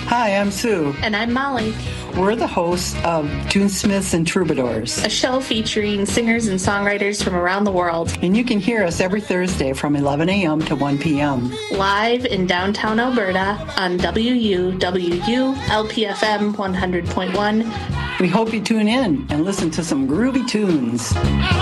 Hi, I'm Sue. And I'm Molly. We're the hosts of Tunesmiths and Troubadours, a show featuring singers and songwriters from around the world. And you can hear us every Thursday from 11 a.m. to 1 p.m. Live in downtown Alberta on WUWU LPFM 100.1. We hope you tune in and listen to some groovy tunes.